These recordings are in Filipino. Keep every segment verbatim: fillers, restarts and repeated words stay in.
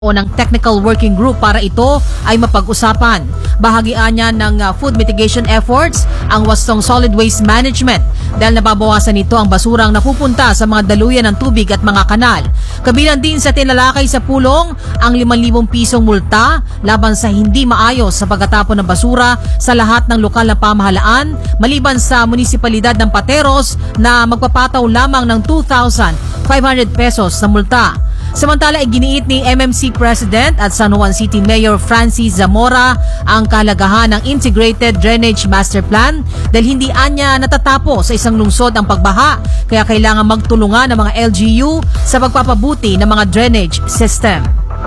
o ng technical working group para ito ay mapag-usapan. Bahagian niya ng uh, food mitigation efforts ang wastong solid waste management dahil nababawasan nito ang basurang napupunta sa mga daluyan ng tubig at mga kanal. Kabilang din sa tinalakay sa pulong ang limang libong pisong multa laban sa hindi maayos sa pagtatapon ng basura sa lahat ng lokal na pamahalaan maliban sa munisipalidad ng Pateros na magpapataw lamang ng two thousand five hundred pesos na multa. Samantala, iginiit ni M M C President at San Juan City Mayor Francis Zamora ang kahalagahan ng Integrated Drainage Master Plan dahil hindi anya natatapos sa isang lungsod ang pagbaha kaya kailangan magtulungan ng mga L G U sa pagpapabuti ng mga drainage system.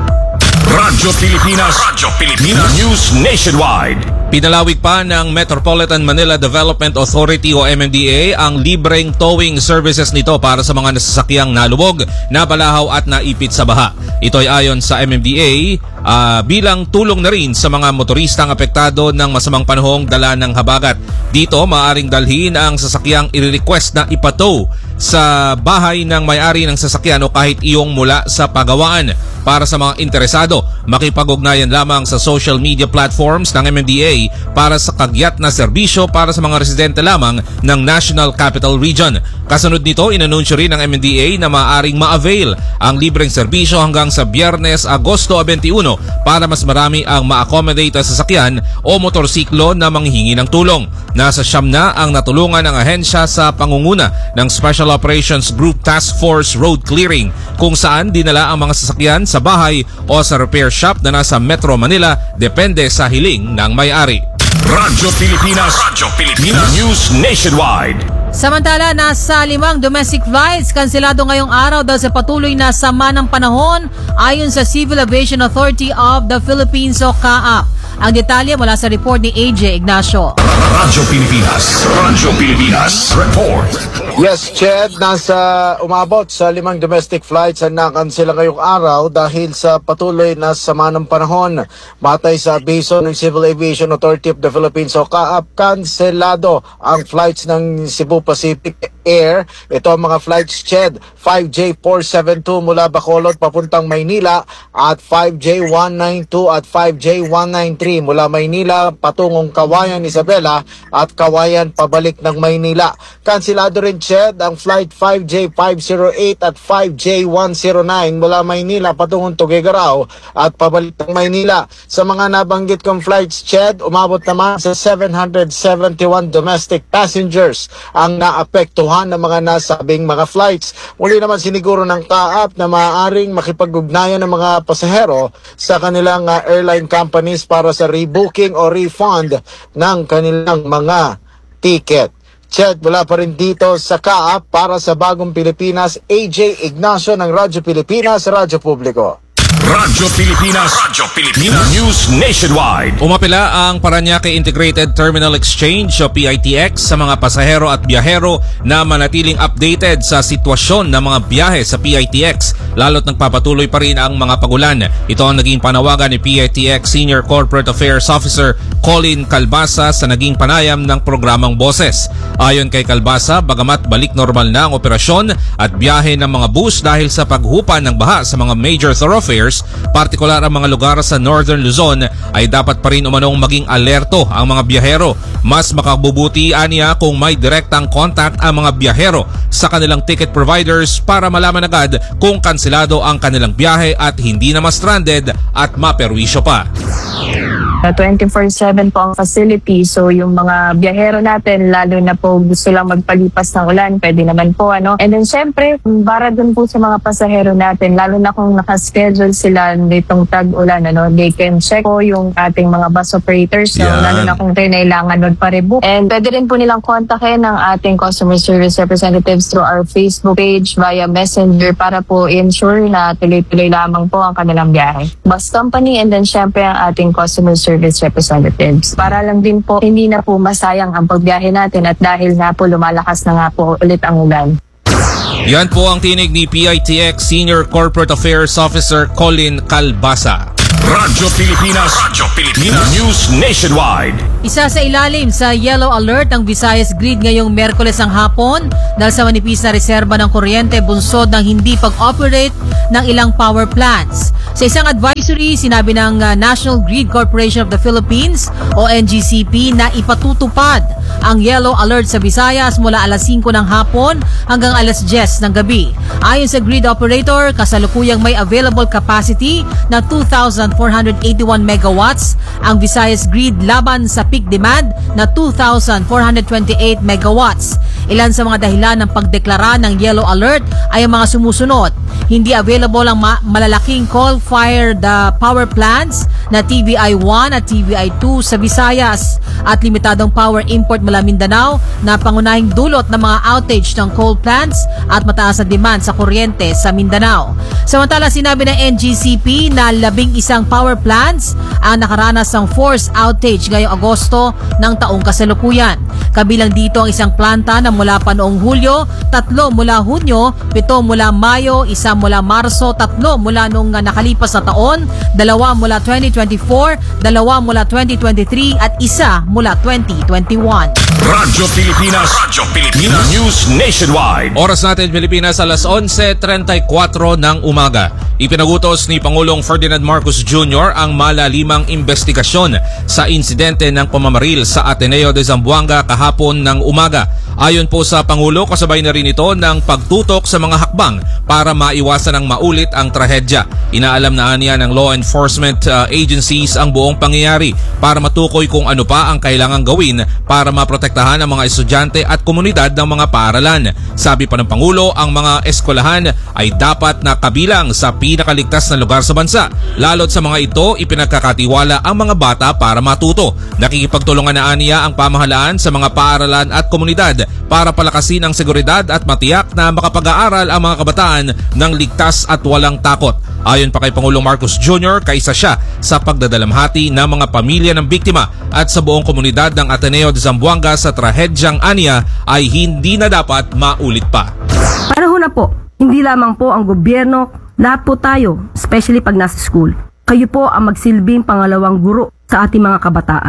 Radyo Pilipinas, Radyo Pilipinas News Nationwide. Pinalawig pa ng Metropolitan Manila Development Authority o M M D A ang libreng towing services nito para sa mga nasasakyang nalubog, nabalahaw at naipit sa baha. Ito ay ayon sa M M D A uh, bilang tulong na rin sa mga motoristang apektado ng masamang panahong dala ng habagat. Dito maaaring dalhin ang sasakyang i-request na ipatow sa bahay ng may-ari ng sasakyan o kahit iyong mula sa pagawaan. Para sa mga interesado, makipag-ugnayan lamang sa social media platforms ng M M D A para sa kagyat na serbisyo para sa mga residente lamang ng National Capital Region. Kasunod nito, inanunsyo rin ng M M D A na maaaring ma-avail ang libreng serbisyo hanggang sa Biyernes, Agosto twenty-one para mas marami ang ma-accommodate sa sasakyan o motorsiklo na manghihingi ng tulong. Nasa siyam na ang natulungan ng ahensya sa pangunguna ng Special Operations Group Task Force Road Clearing kung saan dinala ang mga sasakyan sa bahay o sa repair shop na nasa Metro Manila depende sa hiling ng may-ari. Radyo Pilipinas, Radyo Pilipinas News Nationwide. Samantala, nasa limang domestic flights kanselado ngayong araw dahil sa patuloy na sama ng panahon ayon sa Civil Aviation Authority of the Philippines o C A A P. Ang detalye mula sa report ni A J Ignacio. Radyo Pilipinas, Radyo Pilipinas Report. Yes, Ched, nasa umabot sa limang domestic flights ang nakansela ngayong araw dahil sa patuloy na sama ng panahon. Matay sa abiso ng Civil Aviation Authority of the Philippines o C A A P, kanselado ang flights ng Cebu Pacific Air. Ito ang mga flights, Ched, five J four seventy-two mula Bacolod papuntang Maynila at five J one ninety-two at five J one ninety-three mula Maynila patungong Kawayan, Isabela at Kawayan pabalik ng Maynila. Kanselado rin, Ched, ang flight five J five oh eight at five J one oh nine mula Maynila patungong Tuguegarao at pabalik ng Maynila. Sa mga nabanggit kong flights, Ched, umabot naman sa seven hundred seventy-one domestic passengers ang naapektuhan ng mga nasabing mga flights. Muli naman siniguro ng C A A P na maaaring makipag-ugnayan ng mga pasahero sa kanilang uh, airline companies para sa rebooking o refund ng kanilang mga ticket. Chet, wala pa rin dito sa C A A P para sa Bagong Pilipinas, A J Ignacio ng Radyo Pilipinas, Radyo Publiko. Radyo Pilipinas, Radyo Pilipinas News Nationwide. Umapila ang Parañaque Integrated Terminal Exchange o P I T X sa mga pasahero at biyahero na manatiling updated sa sitwasyon ng mga biyahe sa P I T X lalo't nagpapatuloy pa rin ang mga pagulan. Ito ang naging panawagan ni P I T X Senior Corporate Affairs Officer Colin Calbasa sa naging panayam ng programang Boses. Ayon kay Calbasa, bagamat balik normal na ang operasyon at biyahe ng mga bus dahil sa paghupa ng baha sa mga major thoroughfares, partikular ang mga lugar sa Northern Luzon, ay dapat pa rin umanong maging alerto ang mga biyahero. Mas makabubuti aniya kung may direktang contact ang mga biyahero sa kanilang ticket providers para malaman agad kung kanselado ang kanilang biyahe at hindi na ma-stranded at maperwisyo pa. twenty-four seven po ang facility, so yung mga biyahero natin, lalo na po gusto lang magpalipas ng ulan, pwede naman po, ano. And then syempre, para dun po sa mga pasahero natin, lalo na kung nakaschedule sila nitong tag-ulan, ano, they can check po yung ating mga bus operators, so, lalo na kung kailangan nun pa-rebook. And pwede rin po nilang kontakin ng ating customer service representatives through our Facebook page via Messenger para po ensure na tuloy-tuloy lamang po ang kanilang biyahe. Bus company and then syempre ang ating customer service service representatives. Para lang din po hindi na po masayang ang pagbiyahe natin at dahil na po lumalakas na nga po ulit ang ulan. Yan po ang tinig ni P I T X Senior Corporate Affairs Officer Colin Calbasa. Radyo Pilipinas. Radyo Pilipinas. News Nationwide. Isa sa ilalim sa yellow alert ng Visayas Grid ngayong Merkules ang hapon dahil sa manipis na reserba ng kuryente bunsod ng hindi pag-operate ng ilang power plants. Sa isang advisory, sinabi ng uh, National Grid Corporation of the Philippines o N G C P na ipatutupad ang yellow alert sa Visayas mula alas singko ng hapon hanggang alas diyes ng gabi. Ayon sa grid operator, kasalukuyang may available capacity na two thousand four hundred eighty-one megawatts ang Visayas Grid laban sa peak demand na two thousand four hundred twenty-eight megawatts. Ilan sa mga dahilan ng pagdeklara ng yellow alert ay ang mga sumusunod. Hindi available ang ma- malalaking coal-fired uh, power plants na T V I one at T V I two sa Visayas at limitadong power import mula Mindanao na pangunahing dulot ng mga outage ng coal plants at mataas na demand sa kuryente sa Mindanao. Samantala, sinabi ng N G C P na labing isang power plants ang nakaranas ng forced outage ngayong Agosto ng taong kasalukuyan. Kabilang dito ang isang planta na mula pa noong Hulyo, tatlo mula Hunyo, pito mula Mayo, isa mula Marso, tatlo mula noong nakalipas na taon, dalawa mula twenty twenty-four, dalawa mula twenty twenty-three at isa mula twenty twenty-one. Radyo Pilipinas. Radyo Pilipinas. News Nationwide. Oras natin Pilipinas alas onse trenta-kwatro ng umaga. Ipinagutos ni Pangulong Ferdinand Marcos Junior ang malalimang investigasyon sa insidente ng pamamaril sa Ateneo de Zamboanga kahapon ng umaga. Ayon po sa Pangulo, kasabay na rin ito ng pagtutok sa mga hakbang para maiwasan ang maulit ang trahedya. Inaalam na niya ng law enforcement uh, agencies ang buong pangyayari para matukoy kung ano pa ang kailangang gawin para maprotektahan ang mga estudyante at komunidad ng mga paaralan. Sabi pa ng Pangulo, ang mga eskwelahan ay dapat na kabilang sa pinakaligtas na lugar sa bansa. Lalo't sa mga ito, ipinagkakatiwala ang mga bata para matuto. Nakikipagtulungan na niya ang pamahalaan sa mga paaralan at komunidad para palakasin ang seguridad at matiyak na makapag-aaral ang mga kabataan ng ligtas at walang takot. Ayon pa kay Pangulong Marcos Junior, kaisa siya sa pagdadalamhati ng mga pamilya ng biktima at sa buong komunidad ng Ateneo de Zamboanga sa trahedyang aniya ay hindi na dapat maulit pa. Panahon na po, hindi lamang po ang gobyerno, lahat po tayo, especially pag nasa school. Kayo po ang magsilbing pangalawang guro sa ating mga kabataan.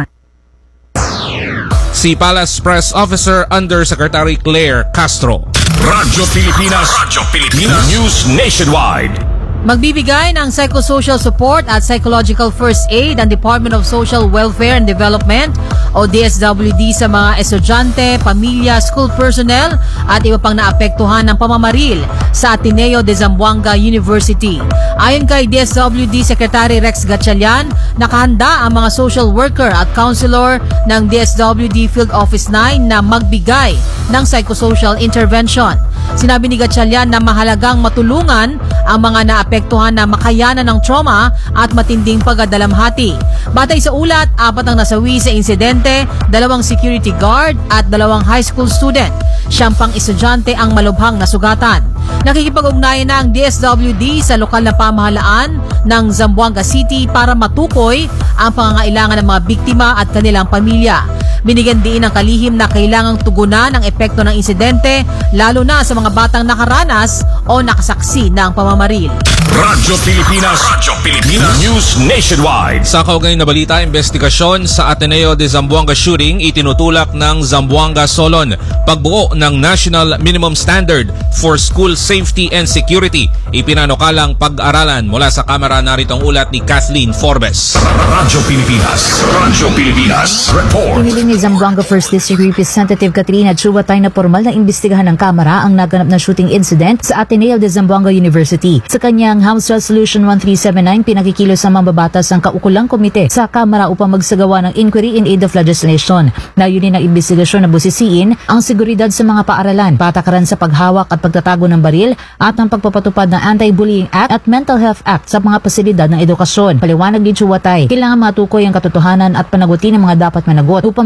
Si Palace Press Officer Undersecretary Claire Castro. Radyo Pilipinas. Radyo Pilipinas. News Nationwide. Magbibigay ng psychosocial support at psychological first aid ang Department of Social Welfare and Development o D S W D sa mga estudyante, pamilya, school personnel at iba pang naapektuhan ng pamamaril sa Ateneo de Zamboanga University. Ayon kay D S W D Secretary Rex Gatchalian, nakahanda ang mga social worker at counselor ng D S W D Field Office nine na magbigay ng psychosocial intervention. Sinabi ni Gatchalian na mahalagang matulungan ang mga naapektuhan na makayanan ng trauma at matinding pagdadalamhati. Batay sa ulat, apat ang nasawi sa insidente, dalawang security guard at dalawang high school student. Siyam pang estudyante ang malubhang nasugatan. Nakikipag-ugnayan na ang D S W D sa lokal na pamahalaan ng Zamboanga City para matukoy ang pangangailangan ng mga biktima at kanilang pamilya. Binigyan din ng kalihim na kailangang tugunan ang epekto ng insidente lalo na sa mga batang nakaranas o nakasaksi ng pamamaril. Radyo Pilipinas. Radyo Pilipinas. News Nationwide. Sa kaugnay na balita, investigasyon sa Ateneo de Zamboanga shooting itinutulak ng Zamboanga Solon. Pagbuo ng National Minimum Standard for School Safety and Security. Ipinanukalang pag-aralan mula sa kamera. Narito ang ulat ni Kathleen Forbes. Radyo Pilipinas. Radyo Pilipinas. Report. Piniling ni Zamboanga First District Representative Katrina Chubatay na formal na imbestigahan ng kamera ang naganap na shooting incident sa Ateneo de Zamboanga University. Sa kanyang House Resolution one three seven nine, pinakikilos sa mambabatas ang kaukulang komite sa kamera upang magsagawa ng inquiry in aid of legislation. Layunin ng imbestigasyon na busisiin ang seguridad sa mga paaralan, patakaran sa paghawak at pagtatago ng baril at ang pagpapatupad ng Anti-Bullying Act at Mental Health Act sa mga pasilidad ng edukasyon. Paliwanag ni Chubatay, kailangan matukoy ang katotohanan at panagutin ng mga dapat managot upang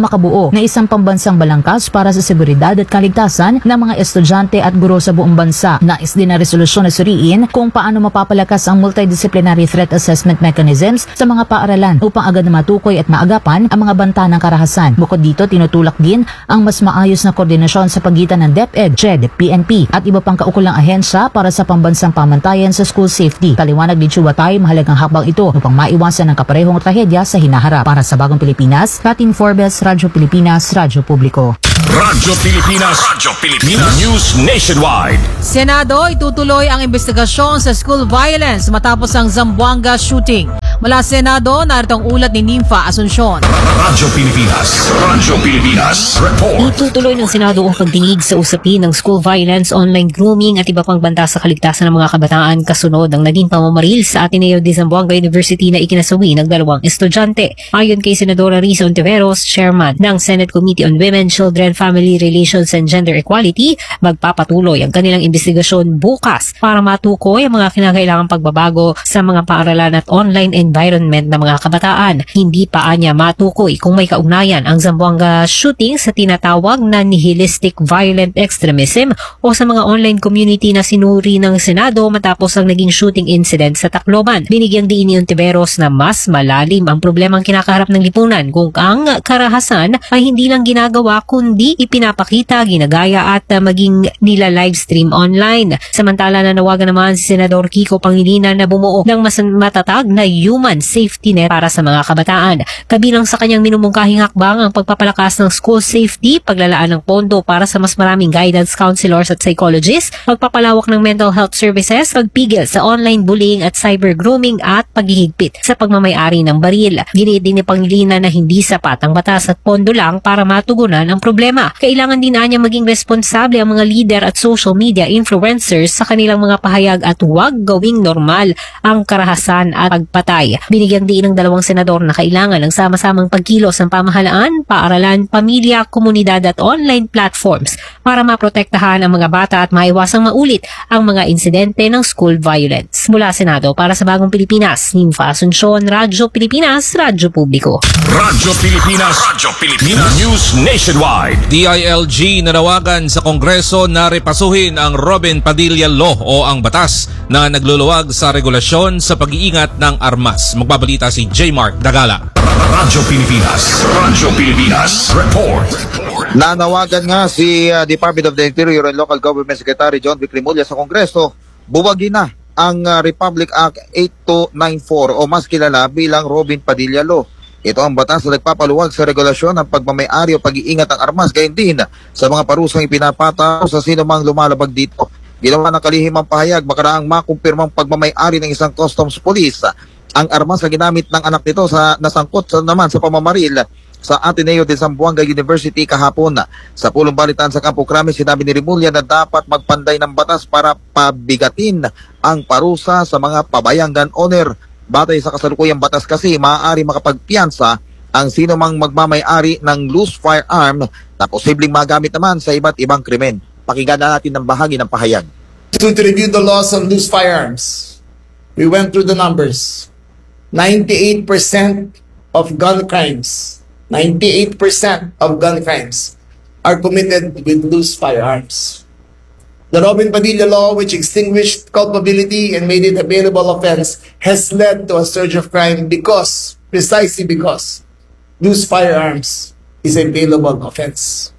makabuo na isang pambansang balangkas para sa seguridad at kaligtasan ng mga estudyante at guro sa buong bansa. Nais din na resolusyon na suriin kung paano mapapalakas ang multidisciplinary threat assessment mechanisms sa mga paaralan upang agad na matukoy at maagapan ang mga banta ng karahasan. Bukod dito, tinutulak din ang mas maayos na koordinasyon sa pagitan ng DepEd, C H E D, P N P at iba pang kaukulang ahensya para sa pambansang pamantayan sa school safety. Paliwanag ni Chubatay, mahalagang hakbang ito upang maiwasan ang kaparehong trahedya sa hinaharap. Para sa Bagong Pilipinas, Katin Forbes, Radyo Pilipinas, Radyo Publiko. Radyo Pilipinas. Radyo Pilipinas. News Nationwide. Senado, itutuloy ang investigasyon sa school violence matapos ang Zamboanga shooting. Mula Senado, narito ang ulat ni Nympha Asuncion. Radyo Pilipinas. Radyo Pilipinas. Report. Itutuloy ng Senado ang pagdinig sa usapin ng school violence, online grooming at iba pang banta sa kaligtasan ng mga kabataan kasunod ng naging pamamaril sa Ateneo de Zamboanga University na ikinasawi ng dalawang estudyante. Ayon kay Senadora Risa Ontiveros, chairman ng Senate Committee on Women, Children, Family Relations and Gender Equality, magpapatuloy ang kanilang investigasyon bukas para matukoy ang mga kinakailangang pagbabago sa mga paaralan at online environment ng mga kabataan. Hindi pa anya matukoy kung may kaugnayan ang Zamboanga shooting sa tinatawag na nihilistic violent extremism o sa mga online community na sinuri ng Senado matapos ang naging shooting incident sa Tacloban. Binigyang diin ni Ontiveros na mas malalim ang problemang kinakaharap ng lipunan kung ang karahasan ay hindi lang ginagawa kundi ipinapakita, ginagaya at uh, maging nila livestream online. Samantala, nanawagan naman si Senador Kiko Pangilinan na bumuo ng mas matatag na human safety net para sa mga kabataan. Kabilang sa kanyang minumungkahing hakbang ang pagpapalakas ng school safety, paglalaan ng pondo para sa mas maraming guidance counselors at psychologists, pagpapalawak ng mental health services, pagpigil sa online bullying at cyber grooming at paghihigpit sa pagmamayari ng baril. Giniit din ni Pangilinan na hindi sapat ang batas at pondo lang para matugunan ang problema. Kailangan din niya maging responsable ang mga leader at social media influencers sa kanilang mga pahayag at huwag gawing normal ang karahasan at pagpatay. Binigyang diin ng dalawang senador na kailangan ng sama-samang pagkilos ng pamahalaan, paaralan, pamilya, komunidad at online platforms para maprotektahan ang mga bata at maiwasang maulit ang mga insidente ng school violence. Mula Senado, para sa Bagong Pilipinas, Nympha Asuncion, Radyo Pilipinas, Radyo Publiko. Radyo Pilipinas. Radyo Pilipinas. News Nationwide. D I L G nanawagan sa Kongreso na repasuhin ang Robin Padilla Law o ang batas na nagluluwag sa regulasyon sa pag-iingat ng armas. Magbabalita si J. Mark Dagala. Radyo Pilipinas. Radyo Pilipinas. Report. Nanawagan nga si uh, Department of the Interior and Local Government Secretary John Vic Rimulya sa Kongreso, buwagin na ang uh, Republic Act eight two nine four o mas kilala bilang Robin Padilla Law. Ito ang batas na nagpapaluwag sa regulasyon ng pagmamayari o pag-iingat ng armas, gayon din sa mga parusang ipinapataw sa sino mang lumalabag dito. Ginawa ng kalihimang pahayag makaraang makumpirmang pagmamayari ng isang customs police ang armas na ginamit ng anak nito sa nasangkot sa, naman sa pamamaril sa Ateneo de Zamboanga University kahapon. Sa pulong balitaan sa Campo Crame, sinabi ni Rimulya na dapat magpanday ng batas para pabigatin ang parusa sa mga pabayang gun owner. Batay sa kasalukuyang batas kasi, maaari makapagpiyansa ang sino mang magmamay-ari ng loose firearm na posibleng magamit naman sa iba't ibang krimen. Pakinggan na natin ng bahagi ng pahayag. To review the laws on loose firearms, we went through the numbers. ninety-eight percent of gun crimes, ninety-eight percent of gun crimes are committed with loose firearms. The Robin Padilla Law, which extinguished culpability and made it a bailable offense, has led to a surge of crime because, precisely because, loose firearms is a bailable offense.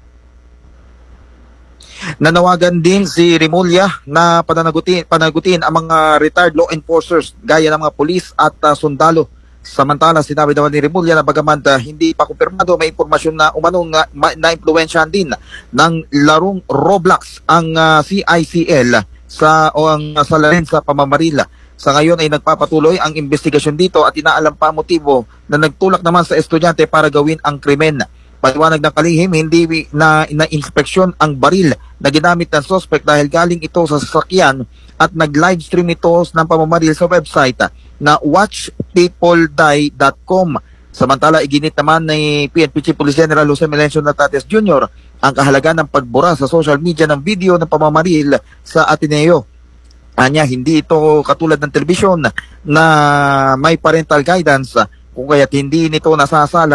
Nanawagan din si Rimulya na pananagutin, panagutin ang mga retired law enforcers gaya ng mga pulis at uh, sundalo. Samantala, sinabi naman ni Rimulya na bagaman uh, hindi pa kumpirmado, may impormasyon na umanong uh, na-impluensyahan din ng larong Roblox ang uh, C I C L sa o ang uh, salarin sa pamamarila. Sa ngayon ay nagpapatuloy ang investigasyon dito at inaalam pa ang motibo na nagtulak naman sa estudyante para gawin ang krimen. Paliwanag ng kalihim, hindi na na-inspeksyon ang baril na ginamit ng suspect dahil galing ito sa sasakyan at nag-livestream ito ng pamamaril sa website na watch people die dot com. Samantala, iginit naman ni P N P Chief Police General Jose Melencio Natates Junior ang kahalagan ng pagbura sa social media ng video ng pamamaril sa Ateneo. Anya, hindi ito katulad ng telebisyon na may parental guidance, kung kaya't hindi nito nasasala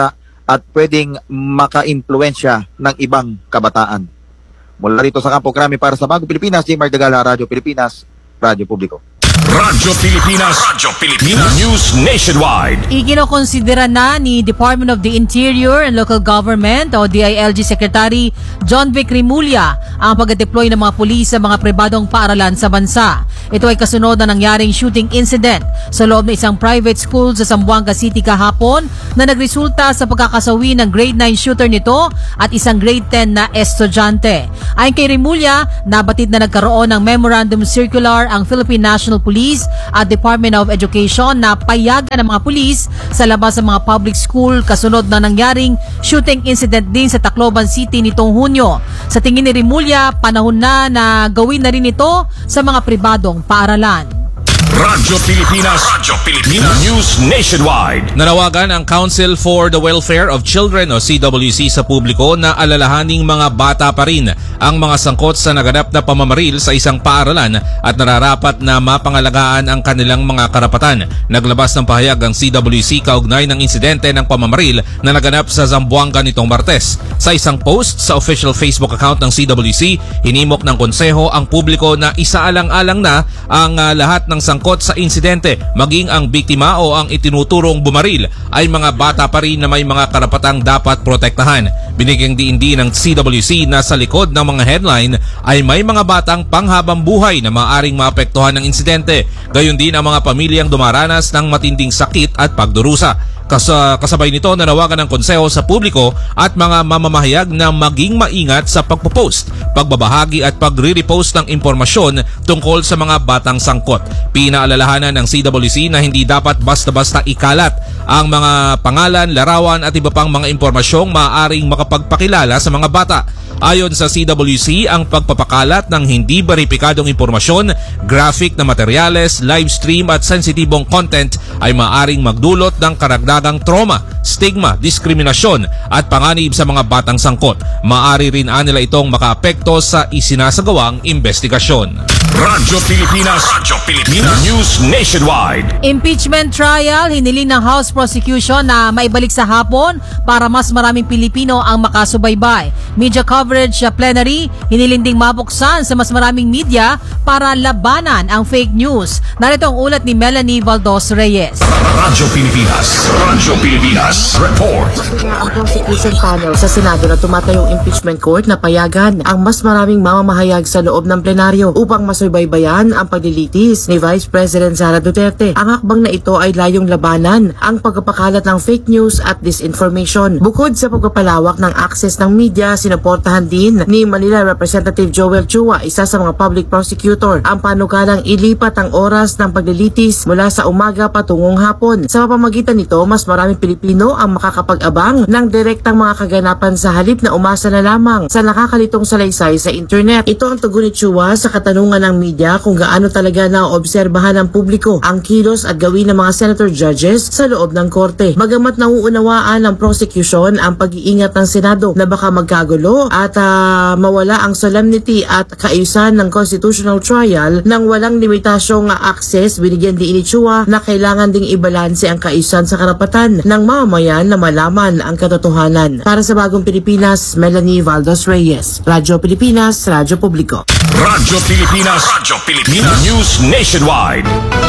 at pwedeng maka-impluensya ng ibang kabataan. Mula rito sa Campo Crame para sa Bagong Pilipinas, J. Mardagala, Radyo Pilipinas, Radyo Publiko. Radyo Pilipinas. Radyo Pilipinas. News Nationwide. Ikinokonsidera na ni Department of the Interior and Local Government o D I L G Secretary John Vic Remulla ang pag-deploy ng mga pulis sa mga pribadong paaralan sa bansa. Ito ay kasunod na nangyaring shooting incident sa loob ng isang private school sa Zamboanga City kahapon na nagresulta sa pagkakasawi ng grade nine shooter nito at isang grade ten na estudyante. Ayon kay Remulla, nabatid na nagkaroon ng memorandum circular ang Philippine National Police at Department of Education na payagan ng mga pulis sa labas ng mga public school kasunod na nangyaring shooting incident din sa Tacloban City nitong Hunyo. Sa tingin ni Remulla, panahon na na gawin na rin ito sa mga pribadong paaralan. Radyo Pilipinas. Radyo Pilipinas. News Nationwide. Nanawagan ang Council for the Welfare of Children o C W C sa publiko na alalahaning mga bata pa rin ang mga sangkot sa naganap na pamamaril sa isang paaralan at nararapat na mapangalagaan ang kanilang mga karapatan. Naglabas ng pahayag ang C W C kaugnay ng insidente ng pamamaril na naganap sa Zamboanga nitong Martes. Sa isang post sa official Facebook account ng C W C, hinimok ng konseho ang publiko na isaalang-alang na ang uh, lahat ng sangkot sa insidente, maging ang biktima o ang itinuturong bumaril ay mga bata pa rin na may mga karapatang dapat protektahan. Binigyang diin din ng C W C na sa likod ng mga headline ay may mga batang panghabang buhay na maaaring maapektuhan ng insidente, gayon din ang mga pamilyang dumaranas ng matinding sakit at pagdurusa. Kas, kasabay nito, nanawagan ng konseho sa publiko at mga mamamahayag na maging maingat sa pagpopost, pagbabahagi at pagre-repost ng impormasyon tungkol sa mga batang sangkot. Pinaalalahanan ng C W C na hindi dapat basta-basta ikalat ang mga pangalan, larawan at iba pang mga impormasyong maaaring makapagpakilala sa mga bata. Ayon sa C W C, ang pagpapakalat ng hindi beripikadong impormasyon, graphic na materyales, live stream at sensitibong content ay maaaring magdulot ng karagdagang trauma, stigma, diskriminasyon at panganib sa mga batang sangkot. Maaari rin anila itong makaapekto sa isinasagawang investigasyon. Radyo Pilipinas. Radyo Pilipinas. News Nationwide. Impeachment trial, hiniling ng House Prosecution na maibalik sa hapon para mas maraming Pilipino ang makasubaybay. Media coverage sa plenary, hiniling ding mabuksan sa mas maraming media para labanan ang fake news. Narito ang ulat ni Melanie Valdos Reyes. Radyo Pilipinas. Radyo Pilipinas. Report. Ang prosecution panel sa Senado na tumatayong impeachment court na payagan ang mas maraming mamamahayag sa loob ng plenaryo upang masubaybayan ang paglilitis ni Vice President Sara Duterte. Ang hakbang na ito ay layong labanan ang pagpapakalat ng fake news at disinformation. Bukod sa pagpapalawak ng access ng media, sinuportahan din ni Manila Representative Joel Chua, isa sa mga public prosecutor, ang panukalang ilipat ang oras ng paglilitis mula sa umaga patungong hapon. Sa pamamagitan nito, mas maraming Pilipino ang makakapag-abang ng direktang mga kaganapan sa halip na umasa na lamang sa nakakalitong salaysay sa internet. Ito ang tugon ni Chua sa katanungan ng media kung gaano talaga naoobserbahan ng publiko ang kilos at gawin ng mga senator judges sa loob ng korte. Bagamat nauunawaan ng prosecution ang pag-iingat ng Senado na baka magkagulo at uh, mawala ang solemnity at kaayusan ng constitutional trial nang walang limitasyong access, binigyan din ni Chua na kailangan ding ibalanse ang kaayusan sa karapatan ng mamamayan na malaman ang katotohanan. Para sa Bagong Pilipinas, Melanie Valdos Reyes, Radyo Pilipinas, Radyo Publiko. Radyo Pilipinas. Radyo Pilipinas. News Nationwide.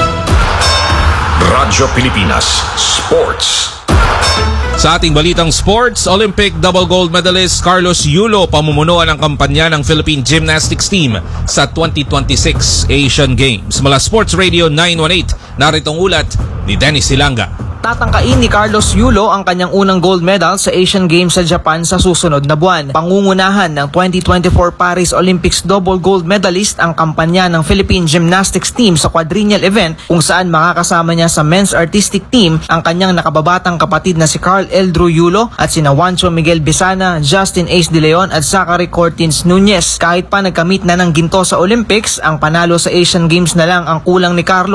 Radyo Pilipinas. Sports. Sa ating balitang sports, Olympic double gold medalist Carlos Yulo pamumunuan ang kampanya ng Philippine Gymnastics Team sa twenty twenty-six Asian Games. Mula Sports Radio nine one eight, naritong ulat ni Dennis Silanga. Tatangkain ni Carlos Yulo ang kanyang unang gold medal sa Asian Games sa Japan sa susunod na buwan. Pangungunahan ng twenty twenty-four Paris Olympics double gold medalist ang kampanya ng Philippine Gymnastics Team sa quadrennial event kung saan makakasama niya sa men's artistic team ang kanyang nakababatang kapatid na si Carl Eldrew Yulo at sina Juancho Miguel Bisana, Justin Ace De Leon at Zachary Cortins Nunez. Kahit pa nagkamit na ng ginto sa Olympics, ang panalo sa Asian Games na lang ang kulang ni Carlos.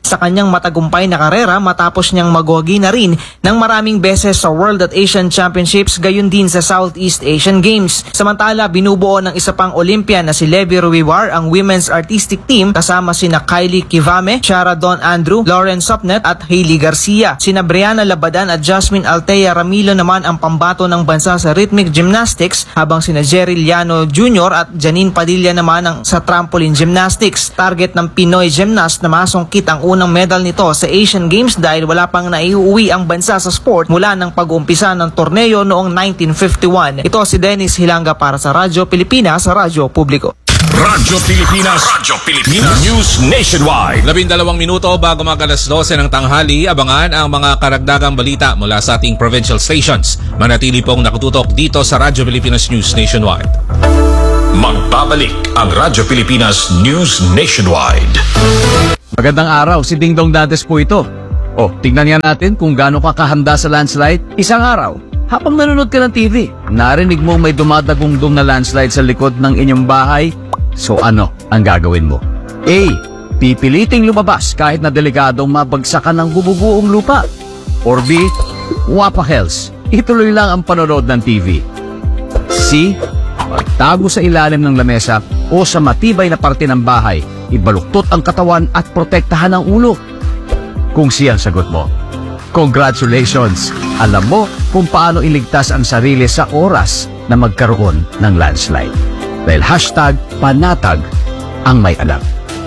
sa kanyang matagumpay na karera matapos niyang magwagi na rin ng maraming beses sa World at Asian Championships gayon din sa Southeast Asian Games. Samantala, binubuo ng isa pang Olympian na si Levi Ruiwar ang women's artistic team kasama sina Kylie Kivame, Shara Don Andrew, Lauren Sopnet at Hailey Garcia. Sina Brianna Labadan at Jasmine Altea Ramilo naman ang pambato ng bansa sa rhythmic gymnastics habang sina Jerry Liano Junior at Janine Padilla naman ang sa trampoline gymnastics. Target ng Pinoy gymnast na masungkit ang unang medal nito sa Asian Games dahil wala pang naiuwi ang bansa sa sport mula ng pag-umpisa ng torneo noong nineteen fifty-one. Ito si Dennis Hilanga para sa Radyo Pilipinas sa Radyo Publiko. Radyo Pilipinas, Radyo Pilipinas, News Nationwide. Labindalawang minuto bago mag alas dose ng tanghali, abangan ang mga karagdagang balita mula sa ating provincial stations. Manatili pong nakatutok dito sa Radyo Pilipinas News Nationwide. Magbabalik ang Radyo Pilipinas News Nationwide. Magandang araw, si Dingdong Dantes po ito. O, tingnan nga natin kung gaano ka kahanda sa landslide. Isang araw, habang nanonood ka ng T V, narinig mo may dumadagungdong na landslide sa likod ng inyong bahay. So ano ang gagawin mo? A. Pipiliting lumabas kahit na delikadong mabagsakan ng bububuong lupa. Or B. Wapahels, ituloy lang ang panonood ng T V. C. Magtago sa ilalim ng lamesa o sa matibay na parte ng bahay, ibaluktot ang katawan at protektahan ang ulo. Kung C ang sagot mo, congratulations! Alam mo kung paano iligtas ang sarili sa oras na magkaroon ng landslide. Dahil hashtag panatag ang may alam.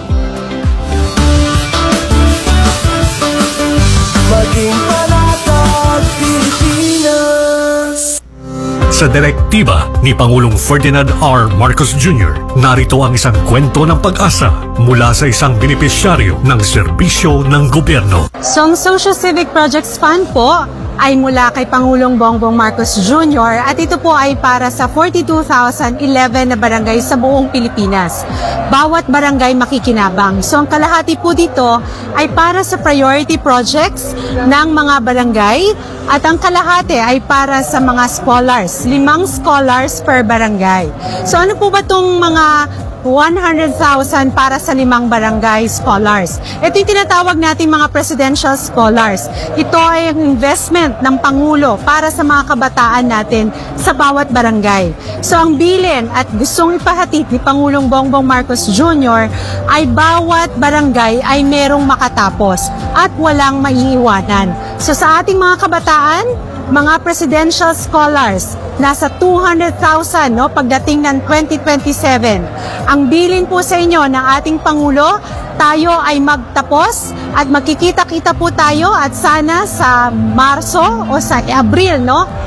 Maging panatag Pilipinas. Sa direktiba ni Pangulong Ferdinand R. Marcos Junior, narito ang isang kwento ng pag-asa mula sa isang benepisyaryo ng serbisyo ng gobyerno. So, ang Social Civic Projects Fund po ay mula kay Pangulong Bongbong Marcos Junior at ito po ay para sa forty-two thousand eleven na barangay sa buong Pilipinas. Bawat barangay makikinabang. So ang kalahati po dito ay para sa priority projects ng mga barangay at ang kalahati ay para sa mga scholars. Limang scholars per barangay. So ano po ba itong mga one hundred thousand para sa limang barangay scholars? Ito yung tinatawag nating mga presidential scholars. Ito ay ang investment ng Pangulo para sa mga kabataan natin sa bawat barangay. So ang bilin at gustong ipahatid ni Pangulong Bongbong Marcos Junior ay bawat barangay ay merong makatapos at walang maiiwanan. So sa ating mga kabataan, mga presidential scholars, nasa two hundred thousand no, pagdating ng twenty twenty-seven. Ang bilin po sa inyo ng ating Pangulo, tayo ay magtapos at magkikita-kita po tayo at sana sa Marso o sa Abril, no,